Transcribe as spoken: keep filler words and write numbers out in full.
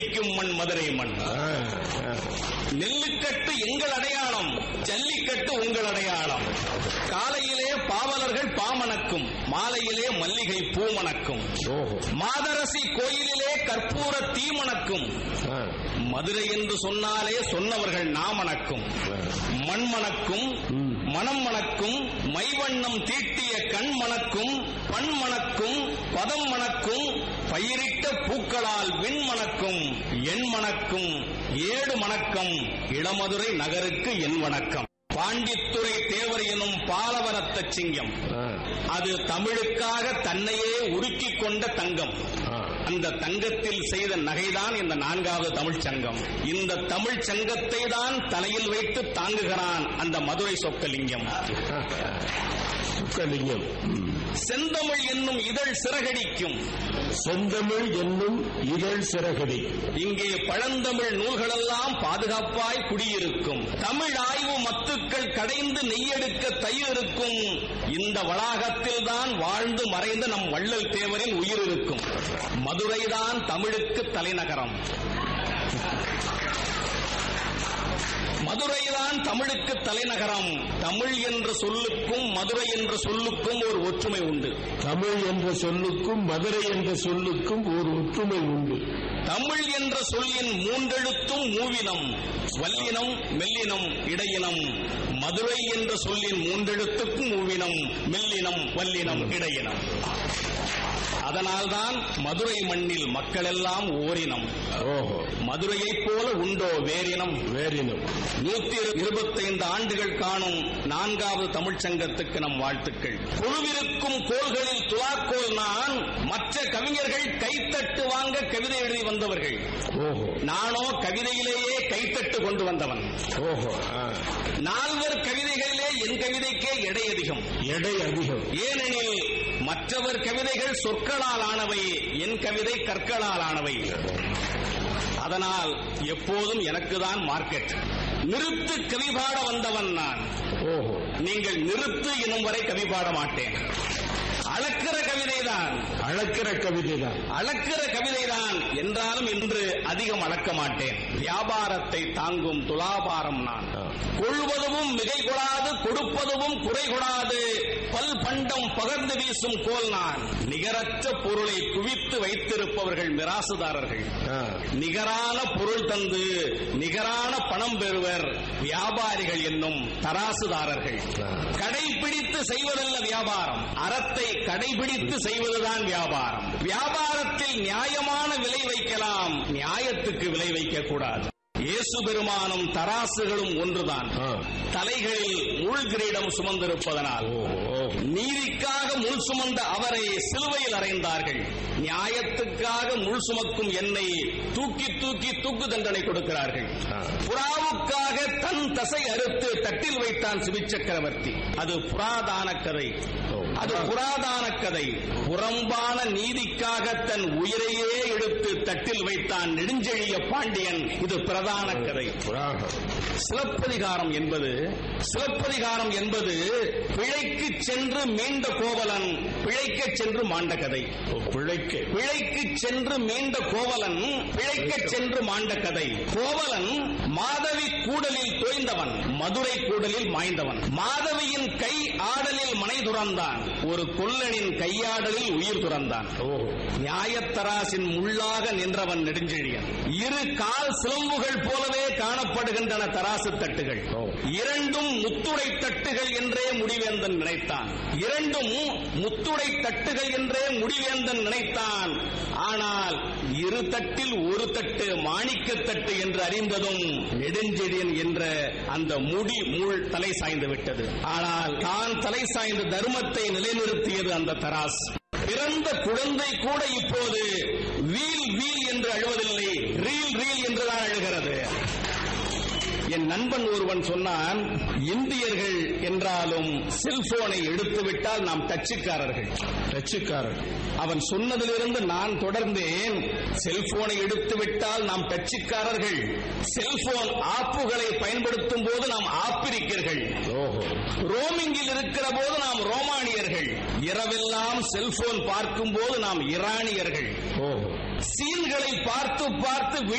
மண் மதுரை மண். நெல்லுக்கட்டு எங்கள் அடையாளம், ஜல்லிக்கட்டு உங்கள் அடையாளம். காலையிலே பாவலர்கள் பாமணக்கும், மாலையிலே மல்லிகை பூமணக்கும். மாதரசி கோயிலிலே கற்பூர தீமணக்கும். மதுரை என்று சொன்னாலே சொன்னவர்கள் நாமணக்கும். மண்மணக்கும், மனம் மணக்கும், மைவண்ணம் தீட்டிய கண் மணக்கும், பண் மணக்கும், பதம் மணக்கும், பயிரிட்ட பூக்களால் விண் மணக்கும், எண் மணக்கும், ஏடு மணக்கம். இளமதுரை நகருக்கு என் வணக்கம். பாண்டித்துறை தேவர் எனும் பாலவரத்த சிங்கம், அது தமிழுக்காக தன்னையே உருக்கிக் கொண்ட தங்கம். அந்த தங்கத்தில் செய்த நகைதான் இந்த நான்காவது தமிழ் சங்கம். இந்த தமிழ் சங்கத்தை தான் தலையில் வைத்து தாங்குகிறான் அந்த மதுரை சொக்கலிங்கம். சொக்கலிங்கம். செந்தமிழ் என்னும் இதழ் சிறகடிக்கும், செந்தமிழ் என்னும் இதழ் சிறகடி. இங்கே பழந்தமிழ் நூல்களெல்லாம் பாதுகாப்பாய் குடியிருக்கும். தமிழ் ஆய்வு மத்துக்கள் கடைந்து நெய்யெடுக்க தயிரிருக்கும். இந்த வளாகத்தில் தான் வாழ்ந்து மறைந்த நம் வள்ளல் தேவரின் உயிர் இருக்கும். மதுரைதான் தமிழுக்கு தலைநகரம். மதுரைதான் தமிழுக்கு தலைநகரம். தமிழ் என்ற சொல்லுக்கும் மதுரை என்ற சொல்லுக்கும் ஒரு ஒற்றுமை உண்டு. தமிழ் என்ற சொல்லுக்கும் மதுரை என்ற சொல்லுக்கும் ஒரு ஒற்றுமை உண்டு. தமிழ் என்ற சொல்லின் மூன்றெழுத்தும் மூவினம், வல்லினம், மெல்லினம், இடையினம். மதுரை என்ற சொல்லின் மூன்றெழுத்துக்கும் மூவினம், மெல்லினம், வல்லினம், இடையினம். அதனால்தான் மதுரை மண்ணில் மக்கள் எல்லாம் ஓரினம். ஓஹோ. மதுரையைப் போல உண்டோ வேறினம்? வேறினம். நூத்தி இருபத்தைந்து ஆண்டுகள் காணும் நான்காவது தமிழ்ச் சங்கத்துக்கு நம் வாழ்த்துக்கள். குழுவிருக்கும் கோள்களில் துலாக்கோல் நான், மற்ற கவிஞர்கள் கைத்தட்டு வாங்க கவிதை எழுதி வந்தவர்கள். ஓஹோ. நானோ கவிதையிலேயே கைத்தட்டு கொண்டு வந்தவன். ஓஹோ. நால்வர் கவிதைகளிலே என் கவிதைக்கே எடை அதிகம். எடை அதிகம். ஏனெனில் மற்றவர் கவிதைகள் சொற்களால் ஆனவை, என் கவிதை கற்களால் ஆனவை. அதனால் எப்போதும் எனக்குதான் மார்க்கெட். நிறுத்து கவி பாட வந்தவன் நான். ஓஹோ. நீங்கள் நிறுத்து எனும் வரை கவி பாட மாட்டேன். அளக்கிற கவிதைதான். அளக்கிற கவிதைதான். அளக்கிற கவிதைதான் என்றாலும் இன்று அதிகம் அளக்க மாட்டேன். வியாபாரத்தை தாங்கும் துலாபாரம் நான். கொள்வதும் மிகை கொடாது, கொடுப்பதும் குறை கொடாது, பல் பண்டம் பகர்ந்து வீசும் கோல் நான். நிகரற்ற பொருளை குவித்து வைத்திருப்பவர்கள் மிராசுதாரர்கள். நிகரான பொருள் தந்து நிகரான பணம் பெறுவர் வியாபாரிகள் என்னும் தராசுதாரர்கள். கடைபிடித்து செய்வதல்ல வியாபாரம், அறத்தை கடைபிடித்து செய்வதுதான் வியாபாரம். வியாபாரத்தில் நியாயமான விலை வைக்கலாம், நியாயத்துக்கு விலை வைக்க கூடாது. இயேசு பெருமானும் தராசுகளும் ஒன்றுதான். தலைகளில் முள் கிரீடம் சுமந்திருப்பதனால் நீதிக்காக முள் சுமந்த அவரை சிலுவையில் அறைந்தார்கள். நியாயத்துக்காக முள் சுமக்கும் என்னை தூக்கி தூக்கி தூக்கு தண்டனை கொடுக்கிறார்கள். புறாவுக்காக தன் தசை அறுத்து தட்டில் வைத்தான் சிபிச்சக்கரவர்த்தி. அது புராதான கதை. அது புராதான கதை. புறம்பான நீதிக்காக தன் உயிரையே எடுத்து தட்டில் வைத்தான் நெடுஞ்செழிய பாண்டியன். இது பிரதான கதை. சிலப்பதிகாரம் என்பது சிலப்பதிகாரம் என்பது பிழைக்கு சென்று மீண்ட கோவலன் பிழைக்க சென்று மாண்ட கதை. பிழைக்க பிழைக்கு சென்று மீண்ட கோவலன் பிழைக்க சென்று மாண்ட கதை. கோவலன் மாதவி கூடலில் தோய்ந்தவன், மதுரை கூடலில் மாய்ந்தவன். மாதவியின் கை ஆடலில் மனை துறந்தான், ஒரு கொல்லனின் கையாடலில் உயிர் துறந்தான். நியாயத்தராசின் முள்ளாக நின்றவன் நெடுஞ்செழியன். இரு கால் சிலம்புகள் போலவே காணப்படுகின்றன தராசு தட்டுகள். இரண்டும் முத்துடை தட்டுகள் என்றே முடிவேந்தன் நினைத்தான். இரண்டும் முத்துடை தட்டுகள் என்றே முடிவேந்தன் நினைத்தான். ஆனால் இரு தட்டில் ஒரு தட்டு மாணிக்க தட்டு என்று அறிந்ததும் நெடுஞ்செழியன் என்ற அந்த முடி முள் தலை சாய்ந்து விட்டது. ஆனால் தான் தலை சாய்ந்த தர்மத்தை நிலைநிறுத்தியது அந்த தராசு. பிறந்த குழந்தை கூட இப்போது வீல் வீல் என்று அழுவதில்லை, ரீல் ரீல் என்றுதான் அழுகிறது. என் நண்பன் ஒருவன் சொன்னான், இந்தியர்கள் என்றாலும் செல்போனை எடுத்துவிட்டால் நாம் டச்சுக்காரர்கள். டச்சுக்காரர்கள். அவன் சொன்னதிலிருந்து நான் தொடர்ந்தேன். செல்போனை எடுத்துவிட்டால் நாம் டச்சுக்காரர்கள், செல்போன் ஆப்புகளை பயன்படுத்தும் போது நாம் ஆப்பிரிக்கர்கள், ரோமிங்கில் இருக்கிற போது நாம் ரோமானியர்கள், இரவெல்லாம் செல்போன் பார்க்கும் போது நாம் ஈரானியர்கள். சீன்களை பார்த்து பார்த்து